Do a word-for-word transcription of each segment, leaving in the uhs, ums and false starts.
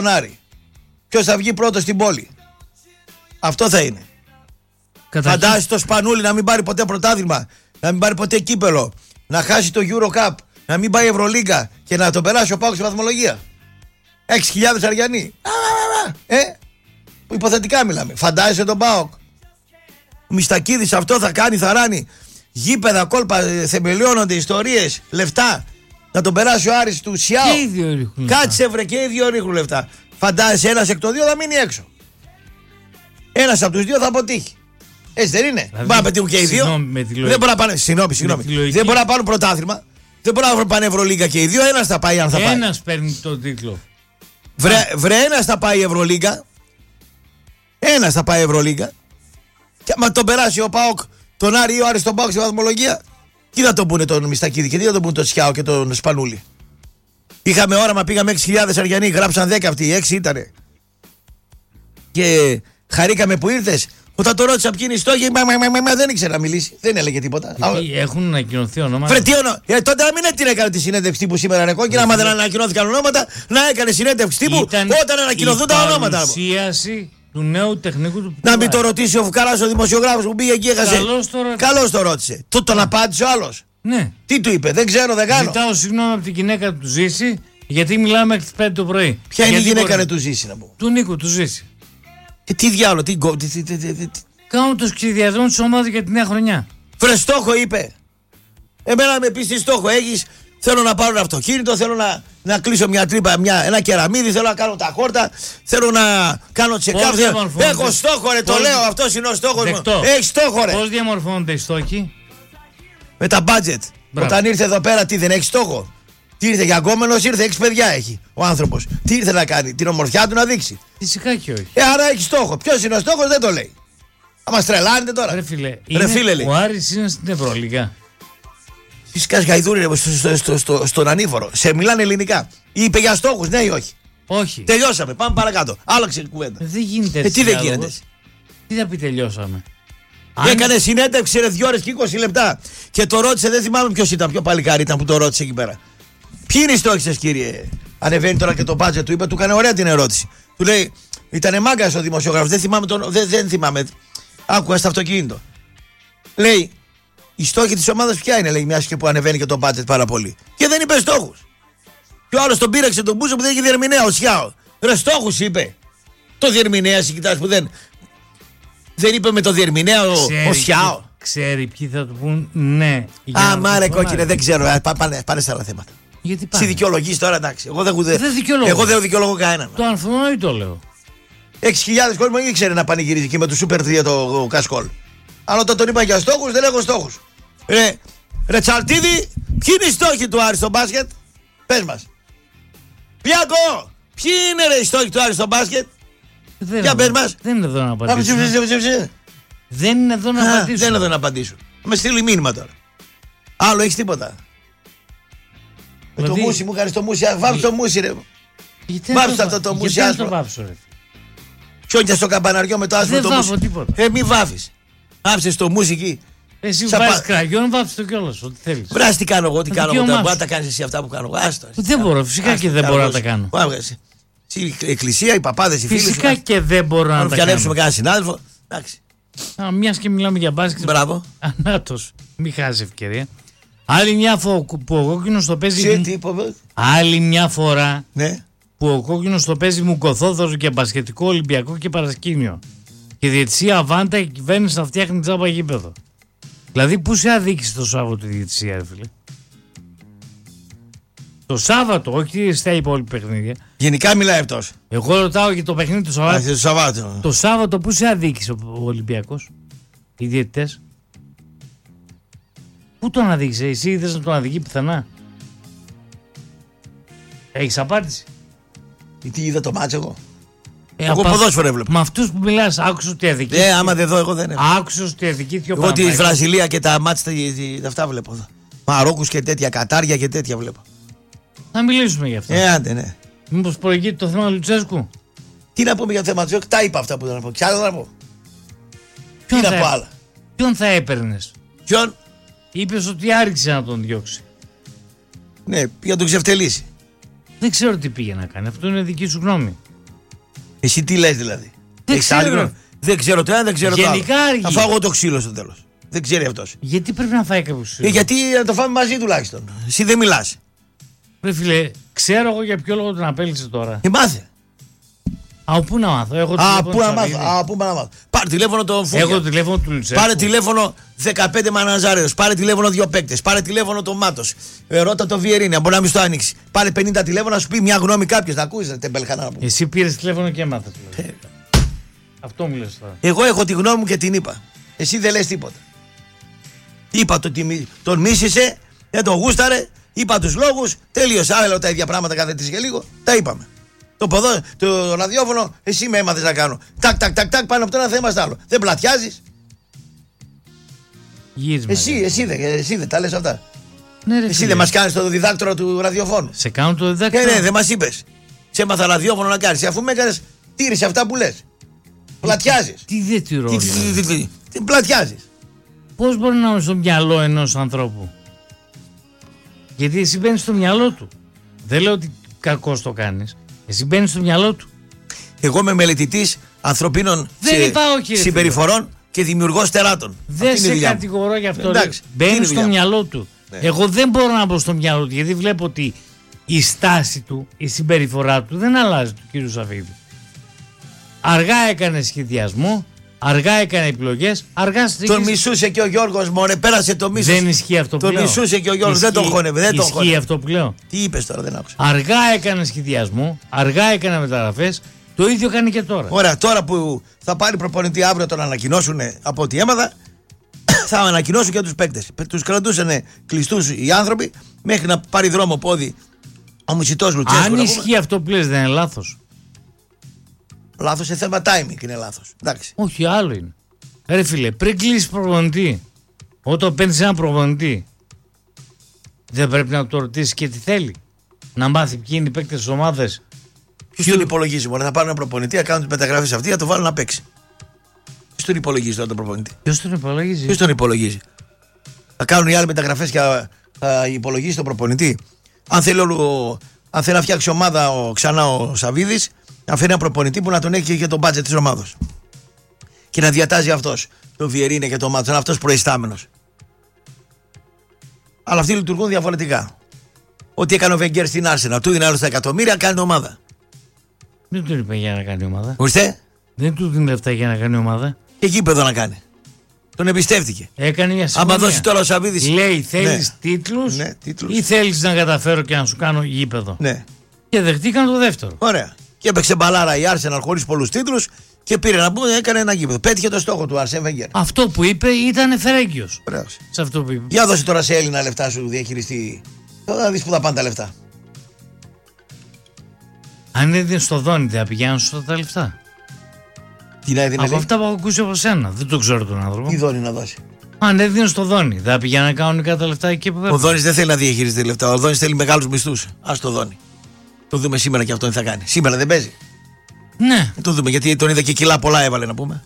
τον Άρη. Ποιος θα βγει πρώτος στην πόλη. Αυτό θα είναι. Καταρχήν... Φαντάζεσαι το Σπανούλι να μην πάρει ποτέ πρωτάθλημα, να μην πάρει ποτέ κύπελο, να χάσει το Euro Cup, να μην πάει Ευρωλίγκα και να τον περάσει ο ΠΑΟΚ στη βαθμολογία. έξι χιλιάδες Αριανοί. Ε, υποθετικά μιλάμε. Φαντάζεσαι τον ΠΑΟΚ. Ο Μιστακίδης αυτό θα κάνει, θα ράνει. Γήπεδα, κόλπα, θεμελιώνονται ιστορίες, λεφτά. Να τον περάσει ο Άρης του Σιάου. Και οι δύο ρίχνουν. Κάτσε βρε, και οι δύο ρίχνουν λεφτά. Φαντάζεσαι ένας εκ των δύο θα μείνει έξω. Ένας από τους δύο θα αποτύχει. Έτσι δεν είναι. Δηλαδή, Μπορεί να πετύχουν και οι δύο. Δεν μπορεί να πάνε. Συγγνώμη, συγγνώμη. Δεν μπορεί να πάρουν πρωτάθλημα. Δεν μπορεί να πάνε Ευρωλίγκα και οι δύο. Ένας θα πάει αν θα πάει. Ένας παίρνει τον τίτλο. Βρε, βρε ένας θα πάει Ευρωλίγκα. Ένας θα πάει Ευρωλίγκα. Και άμα τον περάσει ο ΠΑΟΚ, τον Άρη ή ο Άρης τον ΠΑΟΚ στη βαθμολογία, τι θα τον πούνε τον Μιστακίδη και τι θα τον πούνε τον Σιάο και τον Σπανούλη. Είχαμε όραμα, πήγαμε έξι χιλιάδες Αριανοί, γράψαν δέκα αυτοί, έξι ήτανε. Και χαρήκαμε που ήρθες. Όταν το ρώτησα ποιοι είναι οι στόχοι, μα, μα, μα, μα, δεν ήξερα να μιλήσει. Δεν έλεγε τίποτα. Γιατί έχουν ανακοινωθεί ονόματα. Βρε, τι ονό... ε, τότε να μην την έκανε τη συνέντευξη τύπου σήμερα, ρε κόκκινα. Άμα δεν ανακοινώθηκαν ονόματα, να έκανε συνέντευξη τύπου όταν ανακοινωθούν τα ονόματα. Η παρουσίαση του νέου τεχνικού του. Να μην το ρωτήσει ο Φουκαράς ο δημοσιογράφος που πήγε εκεί, έχασε. Καλώς το ρώτησε. Του τον απάντησε ο άλλος. Ναι. Τι του είπε, δεν ξέρω, δεν κάνω. Ζητάω συγγνώμη από την γυναίκα του Ζήση, γιατί μιλάμε μέχρι τις πέντε το πρωί. Ποια είναι η γυναίκα να του Ζήσει, να πω. Του Νίκου του Ζήση. Και τι διάλογο, τι γκο. Τι, τι, τι, τι, τι. Κάνουν το σχεδιασμό της ομάδας για τη νέα χρονιά. Βρε, στόχο είπε. Εμένα με πει τι στόχο έχεις. Θέλω να πάρω ένα αυτοκίνητο, θέλω να, να κλείσω μια τρύπα, μια, ένα κεραμίδι, θέλω να κάνω τα χόρτα, θέλω να κάνω τσεκάπ. Έχω στόχο, ρε, το λέω, αυτός είναι ο στόχος μου. Έχεις στόχο, ρε. Πώς διαμορφώνονται οι στόχοι? Με τα budget. Μπράβο. Όταν ήρθε εδώ πέρα, τι δεν έχει στόχο. Τι ήρθε για γκόμενος, ήρθε, έξι παιδιά έχει ο άνθρωπος. Τι ήρθε να κάνει, την ομορφιά του να δείξει. Φυσικά και όχι. Ε, άρα έχει στόχο. Ποιος είναι ο στόχος, δεν το λέει. Θα μας τρελάνετε τώρα. Ρε φίλε, Ρε φίλε, ο Άρης είναι στην Ευρωλίγα. Φυσικά γαϊδούρι στο, στο, στο, στο, στον ανήφορο. Σε μιλάνε ελληνικά. Είπε για στόχους, ναι ή όχι? Όχι. Τελειώσαμε, πάμε παρακάτω. Άλλαξε κουβέντα. Δεν γίνεται ε, έτσι. Τι δεν γίνεται. Τι θα πει τελειώσαμε? Έκανε συνέντευξη ρε δύο ώρες και είκοσι λεπτά. Και το ρώτησε, δεν θυμάμαι ποιος ήταν, ποιο παλικάρι ήταν που το ρώτησε εκεί πέρα. Ποιοι είναι οι στόχοι σας, κύριε? Ανεβαίνει τώρα και το μπάτζετ του, είπε, του έκανε ωραία την ερώτηση. Του λέει, ήτανε μάγκας ο δημοσιογράφος, δεν θυμάμαι τον. Δεν, δεν θυμάμαι. Άκουγα στο αυτοκίνητο. Λέει, η στόχη της ομάδας ποια είναι, λέει, μιας και που ανεβαίνει και το μπάτζετ πάρα πολύ. Και δεν είπε στόχους. Και ο άλλος τον πήραξε τον μπούζο που δεν είχε διερμηνέα, ο Σιάο. Ρε, στόχους είπε. Το διερμηνέα, κοιτάς που δεν. Δεν είπε με το διερμηνέα ο, ο Σιάο. Ξέρει ποιοι θα του πούν ναι. Α, μα ρε κόκκινε, δεν ξέρω. Πάνε, πάνε σε άλλα θέματα. Γιατί πάνε? Εσύ δικαιολογείς τώρα, εντάξει. Εγώ δεν, δεν, δεν δικαιολογώ. Εγώ δεν δικαιολογώ κανέναν. Το ανφωνώ ή το λέω. έξι χιλιάδες κόσμο ήξερε να πανηγυρίζει εκεί με το Super τρία το Κασκόλ. Αλλά όταν τον είπα για στόχους, δεν έχω στόχους. Ρε, ρε Τσαλτίδη, ποιοι είναι οι στόχοι του Άρη στο μπάσκετ? Πες μας. Πιάκο, ποιοι είναι ρε οι στόχοι του Άρη στο μπάσκετ? Δεν Για πες μας. Δεν είναι εδώ να απαντήσουν. Δεν είναι εδώ να απαντήσουν. Δεν είναι εδώ να απαντήσουν. Με στείλει μήνυμα τώρα. Άλλο έχεις τίποτα? Με το μουσι μου κάνεις το μουσι. Βάψε το μουσι ρε. Βάψε αυτό το μουσι άσπρο. Χιόνια στο καμπαναριό με το άσπρο το μουσι. Ε, μη βάφεις. Βάψες το μουσι εκεί. Εσύ βάζεις κραγιόν, βάψεις το κιόλας, ό,τι θέλεις. Βράς τι κάνω εγώ, τι κάνω εγώ. Μπορεί να τα κάνεις εσύ αυτά που κάνω. Άστο. Δεν μπορώ, φυσικά και δεν μπορώ να τα κάνω. Η εκκλησία, οι παπάδες, οι φίλοι. Φυσικά και δεν μπορώ να τα κάνω. Να φτιανέψουμε κανένα συνάδελφο. Εντάξει. Μιας και μιλάμε για μπάσκετ. Μπράβο. Ανάτος, μην χάσει ευκαιρία. Άλλη μια φορά που ο κόκκινος το παίζει. Άλλη μια φορά που ο κόκκινος το παίζει μουκοθόδωρο και μπασκετικό, Ολυμπιακό και παρασκήνιο. Και διαιτησία Αβάντα και η κυβέρνηση να φτιάχνει τζάμπα γήπεδο. Δηλαδή, πού σε αδίκησε το Σάββατο η διαιτησία, ρε φίλε? Το Σάββατο, όχι στα υπόλοιπα παιχνίδια. Γενικά μιλάει αυτός. Εγώ ρωτάω για το παιχνίδι του Σαββάτου. Το Σαββάτο. Το Σάββατο, πού σε αδίκησε ο Ολυμπιακός, οι διαιτητές? Πού τον αδίκησε, εσύ είδες να τον αδικεί πουθενά? Έχεις απάντηση? Τι είδα το μάτσο εγώ? Ε, εγώ ποδόσφαιρο έβλεπα. Με αυτούς που μιλάς, άκουσες ότι αδικεί. Ε, άμα δεν δω, εγώ δεν έχω. Άκουσες ότι αδικεί πιο πάνω. Εγώ τη Βραζιλία και τα μάτια αυτά βλέπω. Μαρόκους και τέτοια, Κατάρια και τέτοια βλέπω. Να μιλήσουμε γι' αυτό. Ε, άντε, ναι. Μήπως προηγείται το θέμα του Λουτσέσκου? Τι να πούμε για το θέμα του Λουτσέσκου, τα είπα αυτά που θέλω να πω. Κι άλλο να πω. Τι να πω άλλα. Ποιον θα έπαιρνες? Ποιον? Είπες ότι άρχισε να τον διώξει. Ναι, για να τον ξεφτελίσει. Δεν ξέρω τι πήγε να κάνει. Αυτό είναι δική σου γνώμη. Εσύ τι λες δηλαδή? Δεν ξέρω. Δεν ξέρω το ένα, δεν ξέρω το άλλο. Γενικά αργεί. Θα φάω εγώ το ξύλο στο τέλος. Δεν ξέρει αυτός. Γιατί πρέπει να φάει κάποιο ξύλο? Ε, γιατί να το φάμε μαζί τουλάχιστον. Εσύ δεν μιλάς. Ρε φίλε, ξέρω εγώ για ποιο λόγο τον απέλησε τώρα. Ε, μάθε. Α, πού να μάθω. Έχω Α, πού να μάθω. Α, πού να μάθω. Πάρε τηλέφωνο τον Φούγια. Έχω τηλέφωνο του Λουτσέσκου. Πάρε τηλέφωνο δεκαπέντε μαναζάρεως. Πάρε τηλέφωνο δύο παίκτες. Πάρε τηλέφωνο τον Μάτος. Ε, ρώτα το Βιερίνη, μπορεί να μην στο άνοιξει. Πάρε πενήντα τηλέφωνα να σου πει μια γνώμη κάποιος. Να ακούσεις, τεμπελχανά να πούμε. Εσύ πήρες τηλέφωνο και έμαθες. Αυτό μου λες τώρα. Εγώ έχω τη γνώμη μου και την είπα. Εσύ δεν λες τίποτα. Είπα το ότι τον μίσησε, δεν τον γούσταρε, είπα τους λόγους, τέλειωσα. Άλλο τα ίδια πράγματα κάθε τρεις και λίγο, τα είπαμε. Το ποδό, το ραδιόφωνο, εσύ με έμαθες να κάνω. Τάκ, τάκ, τάκ, τάκ, πάνω από το ένα θέμα στο άλλο. Δεν πλατιάζεις. Γύρισμα, εσύ, εσύ, εσύ, εσύ δεν τα λες αυτά. Ναι, ρε, εσύ δεν μας κάνεις το διδάκτορο του ραδιοφώνου. Σε κάνω το διδάκτορο. Ναι, ναι, δεν μας είπες. Σε έμαθα ραδιόφωνο να κάνεις. Αφού με έκανες, τήρησε αυτά που λες. Πλατιάζεις. Τι δεν τηρώ. Τι, τι, τι, τι, τι πλατιάζεις. Πώς μπορεί να είναι στο μυαλό ενός ανθρώπου? Γιατί εσύ μπαίνεις στο μυαλό του. Δεν λέω ότι κακώς το κάνεις. Εσύ μπαίνεις στο μυαλό του. Εγώ είμαι μελετητής ανθρωπίνων σε... συμπεριφορών και δημιουργός τεράτων. Δεν σε κατηγορώ γι' αυτό. Μπαίνει στο μυαλό του. Ναι. Εγώ δεν μπορώ να μπω στο μυαλό του, γιατί βλέπω ότι η στάση του, η συμπεριφορά του δεν αλλάζει του κύριου Σαφίδη. Αργά έκανε σχεδιασμό, αργά έκανε επιλογές, αργά στρίγγισε. Τον μισούσε και ο Γιώργος, μωρέ, πέρασε το μίσος. Δεν ισχύει αυτό που τον λέω. Τον μισούσε και ο Γιώργος, δεν τον χώνευε. Δεν ισχύει τον αυτό που λέω. Τι είπες τώρα, δεν άκουσα. Αργά έκανε σχεδιασμό, αργά έκανε μεταγραφές, το ίδιο κάνει και τώρα. Ωραία, τώρα που θα πάρει προπονητή αύριο, τον ανακοινώσουν από ό,τι έμαθα, θα ανακοινώσουν και τους παίκτες. Τους κρατούσαν κλειστούς οι άνθρωποι μέχρι να πάρει δρόμο πόδι ο Μουσιτός Λουτσέσκου. Αν ισχύει αυτό που λες, δεν είναι λάθος? Λάθος σε θέμα timing είναι λάθος. Εντάξει. Όχι, άλλο είναι. Ρε φίλε, πριν κλείσει προπονητή, όταν παίρνει ένα προπονητή, δεν πρέπει να το ρωτήσει και τι θέλει? Να μάθει ποιοι είναι οι παίκτες της ομάδας. Ποιος τον υπολογίζει, μπορεί να πάρουν ένα προπονητή, να κάνουν τις μεταγραφές αυτή, να το βάλουν να παίξει. Ποιος τον υπολογίζει τώρα τον προπονητή? Ποιος τον υπολογίζει? Ποιος τον υπολογίζει? Θα κάνουν οι άλλοι μεταγραφές και θα υπολογίσει τον προπονητή. Αν θέλει, όλο, αν θέλει να φτιάξει ομάδα ο, ξανά ο Σαβίδης, να φέρει ένα προπονητή που να τον έχει και τον μπάτζετ της ομάδας. Και να διατάζει αυτός το Βιερίνε και το Μάτσο, αυτός προϊστάμενος. Αλλά αυτοί λειτουργούν διαφορετικά. Ό,τι έκανε ο Βενγκέρ στην Άρσενα, του δίνει άλλο στα εκατομμύρια, κάνει ομάδα. Δεν του είπε για να κάνει ομάδα. Ορίστε. Δεν του δίνει λεφτά για να κάνει ομάδα. Και γήπεδο να κάνει. Τον εμπιστεύτηκε. Έκανε μια συμφωνία. Άμα δώσει τώρα ο Σαβίδης. Λέει, θέλεις ναι. τίτλους, ναι, τίτλους ή θέλεις να καταφέρω και να σου κάνω γήπεδο? Ναι. Και δεχτήκαν το δεύτερο. Ωραία. Και έπαιξε μπαλάρα η Arsenal χωρίς πολλούς τίτλους και πήρε να πούμε, έκανε ένα γήπεδο. Πέτυχε το στόχο του Αρσέν Βενγκέρ. Αυτό που είπε ήταν φερέγγιος. Σε αυτό που είπε. Για δώσε τώρα σε Έλληνα λεφτά σου διαχειριστή. Τώρα να δεις που θα πάνε τα λεφτά. Αν έδινε στο Δόνι, δεν θα πηγαίνουν σωστά τα λεφτά? Τι να έδινε? Από αυτά που έχω ακούσει από σένα. Δεν το ξέρω τον άνθρωπο. Τι Δόνι να δώσει? Αν έδινε στο Δόνι, δεν θα πηγαίνουν να κάνουν κάτι τα λεφτά εκεί που πέφτουν. Ο Δόνις δεν θέλει να διαχειριστεί λεφτά. Ο Δόνις θέλει μεγάλους μισθούς. Ας το Δόνι. Το δούμε σήμερα και αυτό τι θα κάνει. Σήμερα δεν παίζει. Ναι. Το δούμε γιατί τον είδα και κιλά πολλά έβαλε να πούμε.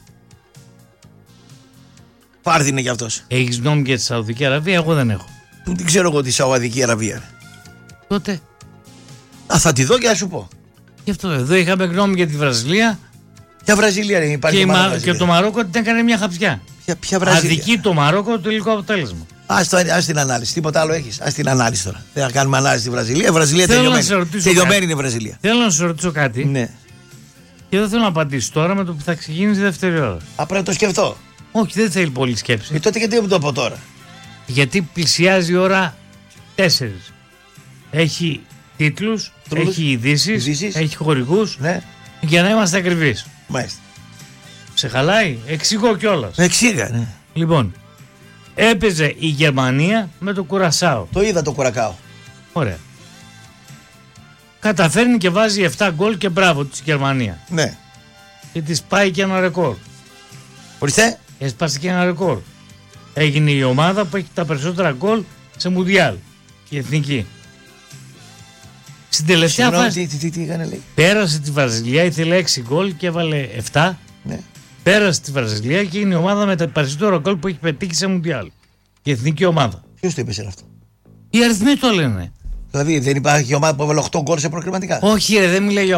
Πάρτι είναι κι αυτός. Έχεις νόμο για τη Σαουδική Αραβία? Εγώ δεν έχω. Δεν ξέρω εγώ τη Σαουδική Αραβία. Τότε. Α, θα τη δω και θα σου πω. Γι' αυτό εδώ είχαμε γνώμη για τη Βραζιλία. Ποια Βραζιλία είναι, υπάρχει? Και, μα... Βραζιλία. Και το Μαρόκο την έκανε μια χαψιά. Ποια, ποια Βραζιλία? Αδική το Μαρόκο το τελικό αποτέλεσμα. Ας, το, ας την ανάλυση. Τίποτα άλλο έχεις? Ας την ανάλυση τώρα. Δεν θα κάνουμε ανάλυση στη Βραζιλία. Η Βραζιλία τελειωμένη. Τελειωμένη είναι η Βραζιλία. Θέλω να σε ρωτήσω κάτι. Ναι. Και δεν θέλω να απαντήσω τώρα με το που θα ξεκινήσει η δεύτερη ώρα. Α, πρέπει να το σκεφτώ. Όχι, δεν θέλει πολύ σκέψη. Και τότε γιατί μου το πω τώρα? Γιατί πλησιάζει η ώρα τέσσερις. Έχει τίτλους, Τρούλους, έχει ειδήσεις, έχει χορηγούς. Ναι. Για να είμαστε ακριβείς. Μάλιστα. Σε χαλάει? Εξηγώ κιόλας. Εξήγα, ναι. Λοιπόν, έπαιζε η Γερμανία με το Κουρασάο. Το είδα το Κουρακάο. Ωραία. Καταφέρνει και βάζει επτά γκολ και μπράβο της Γερμανία. Ναι. Και της πάει και ένα ρεκόρ. Ορίστε. Έσπασε και ένα ρεκόρ. Έγινε η ομάδα που έχει τα περισσότερα γκολ σε Μουντιάλ. Η εθνική. Στην τελευταία Συγνώμη, φάση τι, τι, τι, τι έκανε, λέει. Πέρασε τη Βραζιλία, ήθελε έξι γκολ και έβαλε επτά. Ναι. Πέρασε τη Βραζιλία και είναι η ομάδα με τα περισσότερα γκολ που έχει πετύχει σε Μουντιάλ. Η εθνική ομάδα. Ποιος το είπε σε αυτό? Οι αριθμοί το λένε. Δηλαδή δεν υπάρχει ομάδα που έβαλε οκτώ γκολ σε προκριματικά? Όχι, ρε, δεν μιλάει για.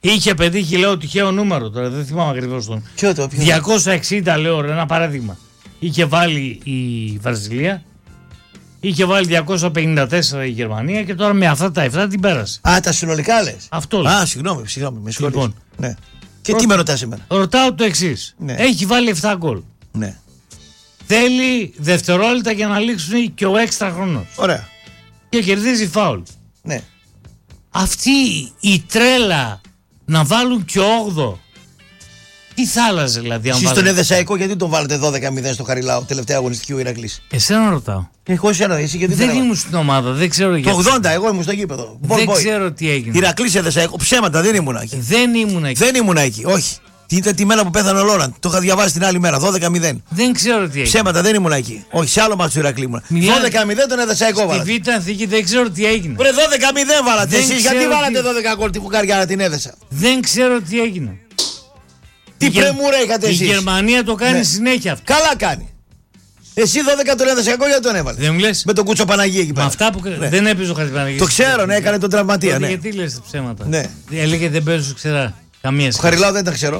Είχε πετύχει, λέω, τυχαίο νούμερο τώρα, δεν θυμάμαι ακριβώς τον. Ποιο το, ποιο. διακόσια εξήντα, λέω, ένα παράδειγμα. Είχε βάλει η Βραζιλία, είχε βάλει διακόσια πενήντα τέσσερα η Γερμανία και τώρα με αυτά τα επτά την πέρασε. Α, τα συνολικά λες. Αυτό λέω. Α, συγγνώμη, συγγνώμη, με συγχωρείς. Λοιπόν. Ναι. Και Ρω... τι με ρωτάς εμένα. Ρωτάω το εξής. Ναι. Έχει βάλει επτά γκολ. Ναι. Θέλει δευτερόλεπτα για να λήξουν και ο έξτρα χρόνος. Ωραία. Και κερδίζει φάουλ. Ναι. Αυτή η τρέλα να βάλουν και όγδοο. Τι θα άλλαζε δηλαδή αν εσείς βάλουν. στον Εδεσσαϊκό γιατί τον βάλετε δώδεκα μηδέν στο Χαριλάου, τελευταία αγωνιστική ο Ηρακλής. Εσένα ρωτάω. Εγώ εσένα, εσύ γιατί δεν δεν ήμουν στην ομάδα, δεν ξέρω γιατί. Το ογδόντα εγώ ήμουν στο γήπεδο. Δεν ξέρω τι έγινε. Ηρακλής Εδεσσαϊκό, ψέματα, δεν ήμουν εκεί. Δεν ήμουν εκεί. Δεν ήμουν εκεί, όχι. Ήταν τη μέρα που πέθανε ο Λόραντ. Το είχα διαβάσει την άλλη μέρα, δώδεκα μηδέν. Δεν ξέρω τι έγινε. Ψέματα, δεν ήμουν εκεί. Όχι, σε άλλο μάτσο του Ηρακλή ήμουν. δώδεκα μηδέν τον Εδεσσαϊκό βάλατε. Στη Β' Αθήκη δεν ξέρω τι έγινε. Βρε δώδεκα μηδέν βάλατε. Εσείς γιατί βάλατε δώδεκα γκολ τη φουκαριά την έδεσα. Δεν ξέρω τι έγινε. Τι πρεμούρα είχατε εσείς. Η Γερμανία το κάνει ναι. συνέχεια αυτό. Καλά κάνει. Εσύ δώδεκα τον Εδεσσαϊκό γιατί τον έβαλε. Δεν μου λες. Με τον Κούτσο Παναγία εκεί πέρα. Με αυτά που ναι. δεν έπαιζε ο Χατζηπαναγίας. Το ξέρω, ναι, έκανε τον τραυματία. Ναι. Γιατί λες ψέματα. Ναι. Έλεγε δεν παίζω ξερά. Καμία σχέση. Ο Χαριλάου δεν τα ξέρω.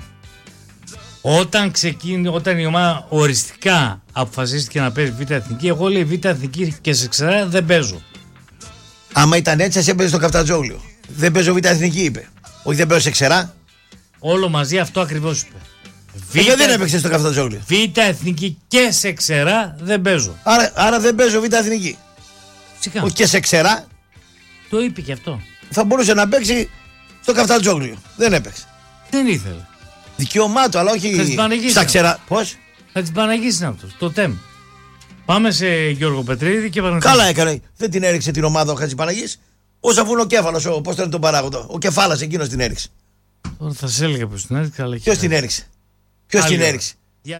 Όταν ξεκίνησε, όταν η ομάδα οριστικά αποφασίστηκε να παίζει Β' Εθνική, εγώ λέει Β' Εθνική και σε ξερά δεν παίζω. Άμα ήταν έτσι, εσύ έπαιζε στο Καφτατζόγλιο. Δεν παίζω Β' Εθνική, είπε. Όχι, δεν παίζω σε ξερά. Όλο μαζί αυτό ακριβώς είπε. Β... Γιατί δεν έπαιξε στο Καφτατζόγλιο. Β' Εθνική και σε ξερά δεν παίζω. Άρα, άρα δεν παίζω Β' Εθνική. Φυσικά. Όχι και σε ξερά. Το είπε και αυτό. Θα μπορούσε να παίξει στο Καφτατζόγλιο. Δεν έπαιξε. Δεν ήθελε. Δικαίωμά του, αλλά όχι στα ξερά. Πώς? Θα την Παναγίσει αυτό. Το τέμ. Πάμε σε Γιώργο Πετρίδη και Παναγιώτη. Καλά έκανε. Δεν την έριξε την ομάδα ο Χατζηπαναγής. Όσο αφού είναι ο κέφαλος, ο, πώς τον τον παράγοντα. Ο κεφάλας εκείνος την έριξε. Τώρα θα σε έλεγα ποιος την έριξε. Αλλά ποιος την έριξε. Ποιος την έριξε. Για...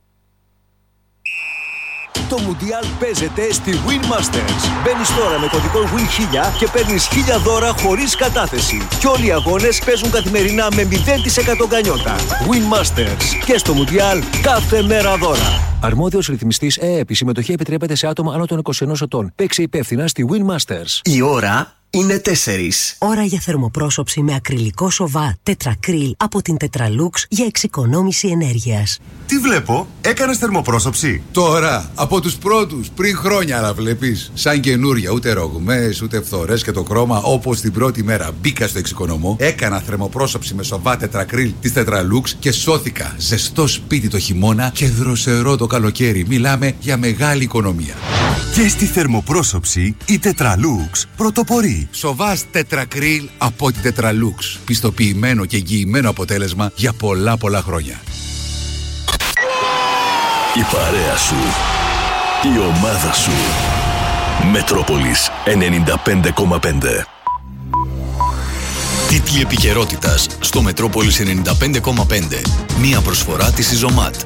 Το Μουντιάλ παίζεται στη Win Masters. Μπαίνεις τώρα με κωδικό Win χίλια και παίρνεις χίλια δώρα χωρίς κατάθεση. Και όλοι οι αγώνες παίζουν καθημερινά με μηδέν τοις εκατό γκανιότα. Win Masters. Και στο Μουντιάλ κάθε μέρα δώρα. Αρμόδιος ρυθμιστής ΕΕΠ. Η συμμετοχή επιτρέπεται σε άτομα άνω των είκοσι ενός ετών. Παίξε υπεύθυνα στη Win Masters. Η ώρα είναι τέσσερις. Ώρα για θερμοπρόσωψη με ακριλικό σοβά τετρακρίλ από την Tetralux για εξοικονόμηση ενέργειας. Τι βλέπω, έκανες θερμοπρόσωψη. Τώρα, από τους πρώτους, πριν χρόνια να βλέπεις. Σαν καινούρια, ούτε ρογμές, ούτε φθορές και το χρώμα. Όπως την πρώτη μέρα μπήκα στο εξοικονομώ, έκανα θερμοπρόσωψη με σοβά τετρακρίλ της Tetralux και σώθηκα. Ζεστό σπίτι το χειμώνα και δροσερό το καλοκαίρι. Μιλάμε για μεγάλη οικονομία. Και στη θερμοπρόσωψη η Tetralux πρωτοπορεί. Σοβάς τετρακρίλ από την Tetralux. Πιστοποιημένο και εγγυημένο αποτέλεσμα για πολλά πολλά χρόνια. Η παρέα σου, η ομάδα σου. Μετρόπολης ενενήντα πέντε κόμμα πέντε. Τίτλοι επικαιρότητας στο Μετρόπολης ενενήντα πέντε κόμμα πέντε. Μία προσφορά της Ιζωμάτ.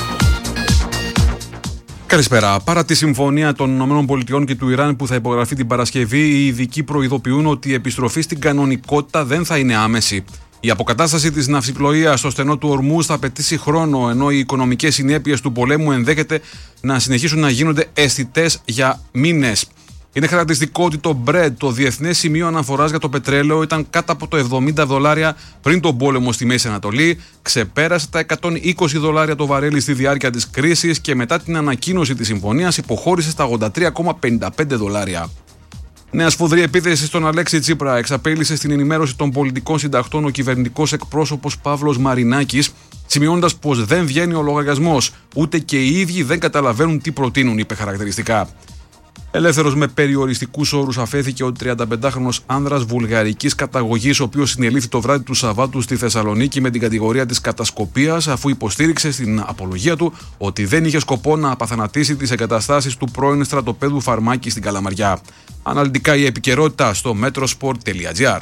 Καλησπέρα. Παρά τη συμφωνία των ΗΠΑ και του Ιράν που θα υπογραφεί την Παρασκευή, οι ειδικοί προειδοποιούν ότι η επιστροφή στην κανονικότητα δεν θα είναι άμεση. Η αποκατάσταση της ναυσιπλοείας στο στενό του Ορμούζ θα απαιτήσει χρόνο, ενώ οι οικονομικές συνέπειες του πολέμου ενδέχεται να συνεχίσουν να γίνονται αισθητές για μήνες. Είναι χαρακτηριστικό ότι το Brent, το διεθνές σημείο αναφοράς για το πετρέλαιο, ήταν κάτω από το εβδομήντα δολάρια πριν τον πόλεμο στη Μέση Ανατολή, ξεπέρασε τα εκατόν είκοσι δολάρια το βαρέλι στη διάρκεια της κρίσης και μετά την ανακοίνωση της συμφωνίας υποχώρησε στα ογδόντα τρία κόμμα πενήντα πέντε δολάρια. Νέα σφοδρή επίθεση στον Αλέξη Τσίπρα εξαπέλυσε στην ενημέρωση των πολιτικών συντακτών ο κυβερνητικός εκπρόσωπος Παύλος Μαρινάκης, σημειώνοντας πως δεν βγαίνει ο λογαριασμός, ούτε και οι ίδιοι δεν καταλαβαίνουν τι προτείνουν, είπε χαρακτηριστικά. Ελεύθερος με περιοριστικούς όρους αφέθηκε ο τριανταπεντάχρονος άνδρας βουλγαρικής καταγωγής, ο οποίος συνελήφθη το βράδυ του Σαββάτου στη Θεσσαλονίκη με την κατηγορία της κατασκοπίας, αφού υποστήριξε στην απολογία του ότι δεν είχε σκοπό να απαθανατήσει τις εγκαταστάσεις του πρώην στρατοπέδου Φαρμάκη στην Καλαμαριά. Αναλυτικά η επικαιρότητα στο metrosport τελεία gr.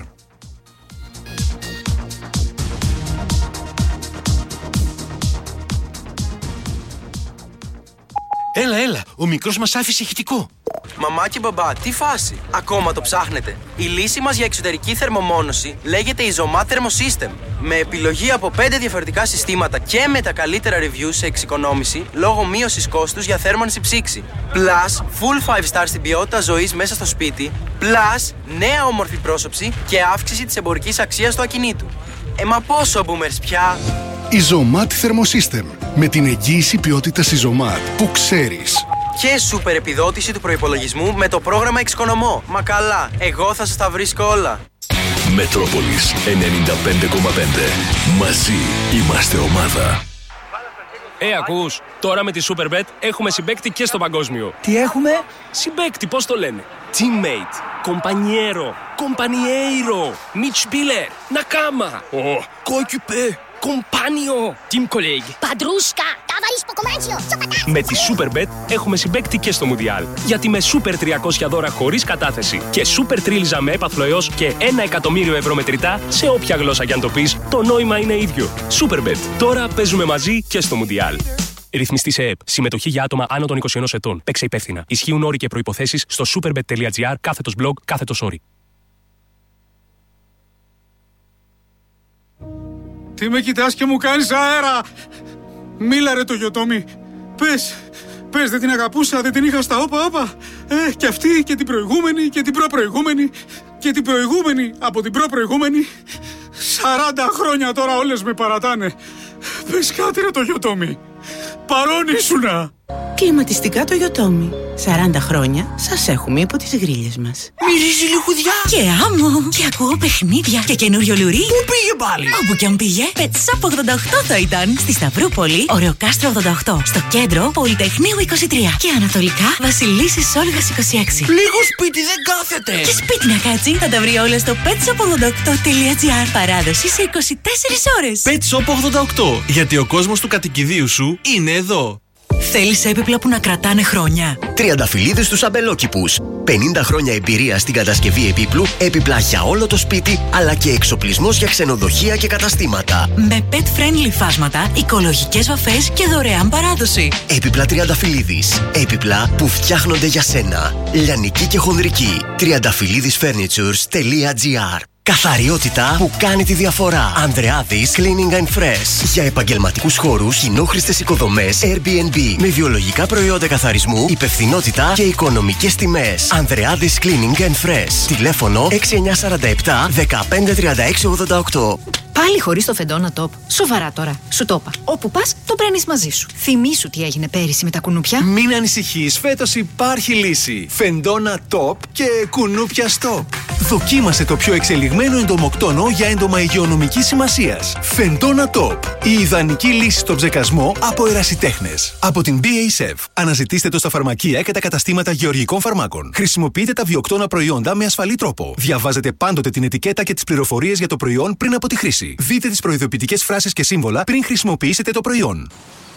Έλα, έλα, ο μικρός μας άφησε ηχητικό. Μαμά και μπαμπά, τι φάση, ακόμα το ψάχνετε? Η λύση μας για εξωτερική θερμομόνωση λέγεται Izomat Thermosystem. Με επιλογή από πέντε διαφορετικά συστήματα και με τα καλύτερα reviews σε εξοικονόμηση λόγω μείωσης κόστους για θέρμανση ψήξη. Plus, full five star στην ποιότητα ζωής μέσα στο σπίτι. Plus, νέα όμορφη πρόσωψη και αύξηση της εμπορικής αξίας του ακινήτου. Ε, μα πόσο boomers πια? Ιζωμάτ Thermosystem. Με την εγγύηση ποιότητας Ιζωμάτ που ξέρεις. Και σούπερ επιδότηση του προϋπολογισμού με το πρόγραμμα Εξοικονομώ. Μα καλά, εγώ θα σας τα βρίσκω όλα. Μετρόπολης ενενήντα πέντε κόμμα πέντε. Μαζί είμαστε ομάδα. Ε, ακούς, τώρα με τη Superbet έχουμε συμπαίκτη και στο παγκόσμιο. Τι έχουμε? Συμπαίκτη, πώς το λένε? Teammate, compañero, compañeiro, Mitspieler, Nakama, oh, coéquipier, compagno, team colleague. Παντρούσκα, ταβαρίσπο κομμάτσιο, Με τη Superbet έχουμε συμπαίκτη και στο Μουντιάλ. Γιατί με Super τριακόσια δώρα χωρίς κατάθεση και Super τρίλιζα με έπαθλο έως και ένα εκατομμύριο ευρώ μετρητά σε όποια γλώσσα κι αν το πεις, το νόημα είναι ίδιο. Superbet. Τώρα παίζουμε μαζί και στο Μουντιάλ. Ρυθμιστή σε ΕΕΠ. Συμμετοχή για άτομα άνω των είκοσι ενός ετών. Παίξε υπεύθυνα. Ισχύουν όροι και προϋποθέσεις στο superbet.gr κάθετος blog κάθετος όροι. Τι με κοιτάς και μου κάνεις αέρα? Μίλα ρε το Γιωτόμι. Πες, πες δεν την αγαπούσα, δεν την είχα στα όπα όπα. Ε, και αυτή και την προηγούμενη και την προπροηγούμενη και την προηγούμενη από την προπροηγούμενη. Σαράντα χρόνια τώρα όλες με παρατάνε. Πες κάτι ρε το Γιωτόμι. Παρόν ήσουνα. Κλιματιστικά το Γιωτόμι. σαράντα χρόνια σας έχουμε υπό τις γρίλες μας. Μυρίζει λιχουδιά. Και άμμο. Και ακούω παιχνίδια. Και καινούριο λουρί. Πού πήγε πάλι? Όπου κι αν πήγε. Πετσάπ ογδόντα οκτώ θα ήταν. Στη Σταυρούπολη, Ωρεοκάστρο ογδόντα οκτώ. Στο κέντρο, Πολυτεχνείου είκοσι τρία. Και ανατολικά, Βασιλίσσης Όλγας είκοσι έξι. Λίγο σπίτι δεν κάθεται. Και σπίτι να κάτσει. Θα τα βρει όλα στο πετσάπ ογδόντα οκτώ τελεία τζι άρ. Παράδοση σε είκοσι τέσσερις ώρες. Πετσάπ ογδόντα οκτώ. Γιατί ο κόσμος του κατοικιδίου σου είναι εδώ. Θέλεις έπιπλα που να κρατάνε χρόνια? Τριανταφυλλίδες στους αμπελόκηπους. πενήντα χρόνια εμπειρία στην κατασκευή επίπλου, έπιπλα για όλο το σπίτι, αλλά και εξοπλισμός για ξενοδοχεία και καταστήματα. Με pet-friendly φάσματα, οικολογικές βαφές και δωρεάν παράδοση. Έπιπλα Τριανταφυλλίδης. Έπιπλα που φτιάχνονται για σένα. Λιανική και χονδρική. τριανταφυλλίδης φέρνιτσουρς τελεία τζι άρ. Καθαριότητα που κάνει τη διαφορά. Ανδρεάδης Cleaning and Fresh. Για επαγγελματικούς χώρους, κοινόχρηστες οικοδομές, Airbnb. Με βιολογικά προϊόντα καθαρισμού, υπευθυνότητα και οικονομικές τιμές. Ανδρεάδης Cleaning and Fresh. Τηλέφωνο έξι εννιά τέσσερα επτά δεκαπέντε τριάντα έξι ογδόντα οκτώ. Πάλι χωρίς το Φεντόνα Top. Σοβαρά τώρα. Σου το είπα. Όπου πας, το παίρνεις μαζί σου. Θυμήσου τι έγινε πέρυσι με τα κουνούπια. Μην ανησυχείς, φέτος υπάρχει λύση. Φεντόνα Top και κουνούπια Stop. Δοκίμασε το πιο εξελιγμένο εντομοκτόνο για έντομα υγειονομικής σημασίας. Φεντόνα Top. Η ιδανική λύση στον ψεκασμό από ερασιτέχνες. Από την μπι έι ες εφ. Αναζητήστε το στα φαρμακεία και τα καταστήματα γεωργικών φαρμάκων. Χρησιμοποιείτε τα βιοκτώνα προϊόντα με ασφαλή τρόπο. Διαβάζετε πάντοτε την ετικέτα και τις πληροφορίες για το προϊόν πριν από τη χρήση. Δείτε τις προειδοποιητικές φράσεις και σύμβολα πριν χρησιμοποιήσετε το προϊόν.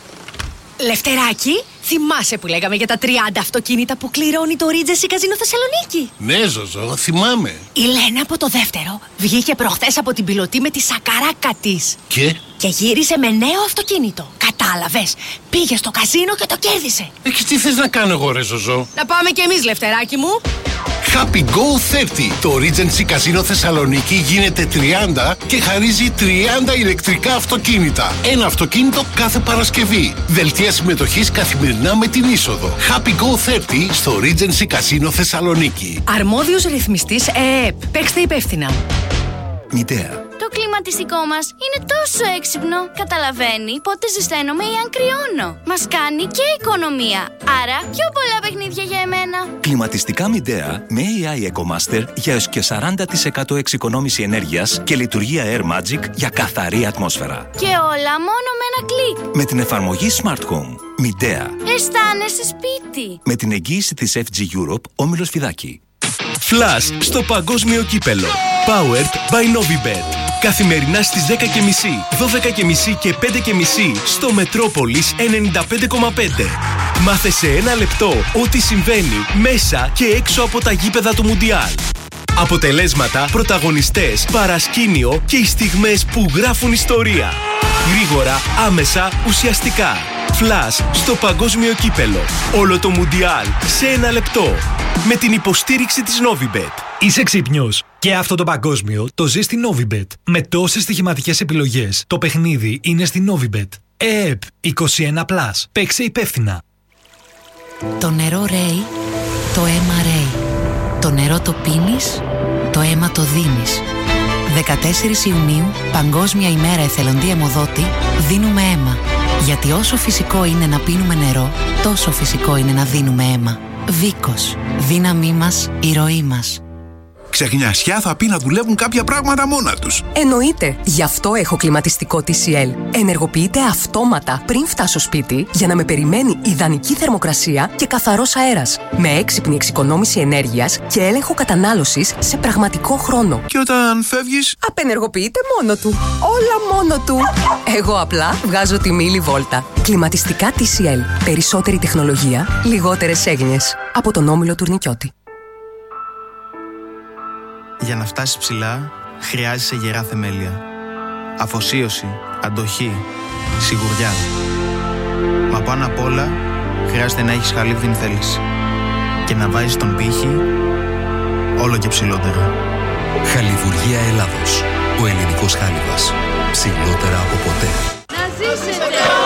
Λευτεράκι, θυμάσαι που λέγαμε για τα τριάντα αυτοκίνητα που κληρώνει το Regency Casino Θεσσαλονίκη? Ναι, Ζωζό, θυμάμαι. Η Λένα από το δεύτερο βγήκε προχθές από την πιλωτή με τη σακαράκα της. Και? Και γύρισε με νέο αυτοκίνητο. Κατάλαβες, πήγε στο καζίνο και το κέρδισε. Ε, και τι θες να κάνω εγώ ρε Ζωζό? Να πάμε κι εμείς, Λευτεράκι μου. Happy Go τριάντα. Το Regency Casino Θεσσαλονίκη γίνεται τριάντα και χαρίζει τριάντα ηλεκτρικά αυτοκίνητα. Ένα αυτοκίνητο κάθε Παρασκευή. Δελτία συμμετοχής καθημερινά με την είσοδο. Happy Go τριάντα στο Regency Casino Θεσσαλονίκη. Αρμόδιος ρυθμιστής ΕΕΠ. Παίξτε υπεύθυνα. Μητέα. Το κλιματιστικό μας είναι τόσο έξυπνο. Καταλαβαίνει πότε ζεσταίνομαι ή αν κρυώνω. Μας κάνει και οικονομία. Άρα πιο πολλά παιχνίδια για εμένα. Κλιματιστικά Midea με έι άι EcoMaster για έως και σαράντα τοις εκατό εξοικονόμηση ενέργειας και λειτουργία Air Magic για καθαρή ατμόσφαιρα. Και όλα μόνο με ένα κλικ. Με την εφαρμογή Smart Home. Midea. Αισθάνεσαι σπίτι. Με την εγγύηση της εφ τζι Europe, Όμιλος Φιδάκη. Flash στο παγκόσμιο κύπελο. Powered by Novibet. Καθημερινά στις δέκα και μισή, δώδεκα και μισή και πέντε και μισή στο Μετρόπολης ενενήντα πέντε κόμμα πέντε. Μάθε σε ένα λεπτό ό,τι συμβαίνει μέσα και έξω από τα γήπεδα του Μουντιάλ. Αποτελέσματα, πρωταγωνιστές, παρασκήνιο και οι στιγμές που γράφουν ιστορία. Γρήγορα, άμεσα, ουσιαστικά. Flash στο παγκόσμιο κύπελο. Όλο το Μουντιάλ σε ένα λεπτό. Με την υποστήριξη της Novibet. Είσαι ξύπνιος. Και αυτό το παγκόσμιο το ζει στη Novibet. Με τόσες στοιχηματικές επιλογές. Το παιχνίδι είναι στη Novibet. ΕΕΠ είκοσι ένα συν. Παίξε υπεύθυνα. Το νερό ρέει, το αίμα ρέει. Το νερό το πίνεις, το αίμα το δίνεις. δεκατέσσερις Ιουνίου, Παγκόσμια ημέρα εθελοντή αιμοδότη, δίνουμε αίμα. Γιατί όσο φυσικό είναι να πίνουμε νερό, τόσο φυσικό είναι να δίνουμε αίμα. Βίκος. Δύναμή μας, η ροή μας. Ξεχνιασιά θα πει να δουλεύουν κάποια πράγματα μόνα τους. Εννοείται. Γι' αυτό έχω κλιματιστικό τι σι ελ. Ενεργοποιείται αυτόματα πριν φτάσω σπίτι για να με περιμένει ιδανική θερμοκρασία και καθαρός αέρας. Με έξυπνη εξοικονόμηση ενέργειας και έλεγχο κατανάλωσης σε πραγματικό χρόνο. Και όταν φεύγεις, απενεργοποιείται μόνο του. Όλα μόνο του. Εγώ απλά βγάζω τη μίλη βόλτα. Κλιματιστικά τι σι ελ. Περισσότερη τεχνολογία, λιγότερες έγνοιες. Από τον Όμιλο Τουρνικιώτη. Για να φτάσεις ψηλά, χρειάζεσαι γερά θεμέλια. Αφοσίωση, αντοχή, σιγουριά. Μα πάνω απ' όλα, χρειάζεται να έχεις χαλίβδινη θέληση. Και να βάζεις τον πύχη όλο και ψηλότερα. Χαλιβουργία Ελλάδος. Ο ελληνικός χάλιβας. Ψηλότερα από ποτέ. Να ζήσετε!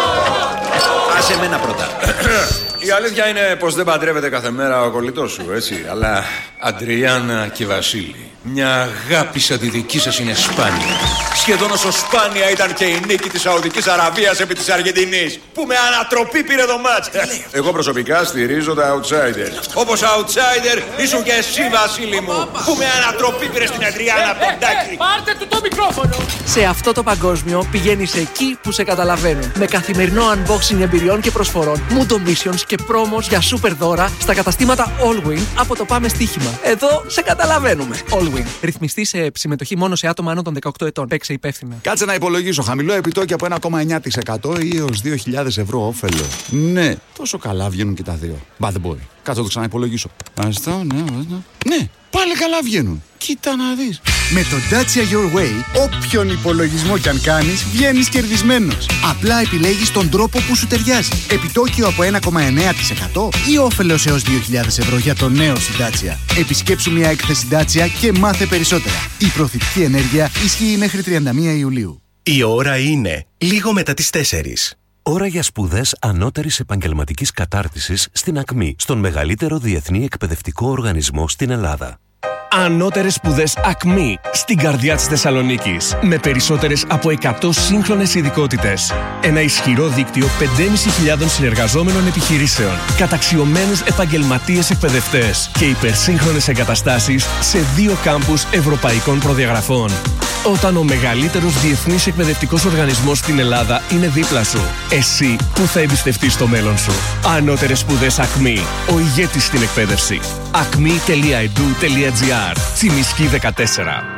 Άσε εμένα πρώτα. Η αλήθεια είναι πως δεν παντρεύεται κάθε μέρα ο κολλητός σου, έτσι. Αλλά Αντριάννα και Βασίλη, μια αγάπη σαν τη δική σας είναι σπάνια. Σχεδόν όσο σπάνια ήταν και η νίκη της Σαουδικής Αραβίας επί της Αργεντινής, που με ανατροπή πήρε το μάτς. Εγώ προσωπικά στηρίζω τα outsider. Όπως outsider ήσουν και εσύ, Βασίλη μου, που με ανατροπή πήρε στην Αντριάννα από τον Τάκη. Πάρτε του το μικρόφωνο! Σε αυτό το παγκόσμιο πηγαίνεις εκεί που σε καταλαβαίνουν. Με καθημερινό unboxing εμπειριών και προσφορών, Mundo Missions και πρόμος για super δώρα στα καταστήματα Allwin από το Πάμε Στοίχημα. Εδώ σε καταλαβαίνουμε. Allwin. Ρυθμιστή σε συμμετοχή μόνο σε άτομα άνω των δεκαοκτώ ετών. Παίξε υπεύθυνα. Κάτσε να υπολογίσω. Χαμηλό επιτόκιο από ένα κόμμα εννιά τοις εκατό ή έως δύο χιλιάδες ευρώ όφελο. Ναι, τόσο καλά βγαίνουν και τα δύο. Μπα δεν μπορεί. Κάτσε να το ξαναυπολογίσω. Αστό, ναι, ναι. Ναι, πάλι καλά βγαίνουν. Κοίτα να δεις. Με το Dacia Your Way, όποιον υπολογισμό κι αν κάνεις, βγαίνεις κερδισμένος. Απλά επιλέγεις τον τρόπο που σου ταιριάζει. Επιτόκιο από ένα κόμμα εννιά τοις εκατό ή όφελος έως δύο χιλιάδες ευρώ για το νέο σου Dacia. Επισκέψου μια έκθεση Dacia και μάθε περισσότερα. Η προωθητική ενέργεια ισχύει μέχρι τριάντα μία Ιουλίου. Η ώρα είναι λίγο μετά τις τέσσερις. Ώρα για σπουδές ανώτερης επαγγελματικής κατάρτισης στην ΑΚΜΗ, στον μεγαλύτερο διεθνή εκπαιδευτικό οργανισμό στην Ελλάδα. Ανώτερες σπουδές ΑΚΜΗ στην καρδιά της Θεσσαλονίκης. Με περισσότερες από εκατό σύγχρονες ειδικότητες. Ένα ισχυρό δίκτυο πέντε χιλιάδες πεντακόσιων συνεργαζόμενων επιχειρήσεων. Καταξιωμένους επαγγελματίες εκπαιδευτές. Και υπερσύγχρονες εγκαταστάσεις σε δύο κάμπους ευρωπαϊκών προδιαγραφών. Όταν ο μεγαλύτερος διεθνής εκπαιδευτικός οργανισμός στην Ελλάδα είναι δίπλα σου, εσύ που θα εμπιστευτείς το μέλλον σου. Ανώτερες σπουδές ΑΚΜΗ. Ο ηγέτης στην εκπαίδευση. ακμή τελεία ι ντι ου τελεία τζι άρ. Τσιμισκή δεκατέσσερα.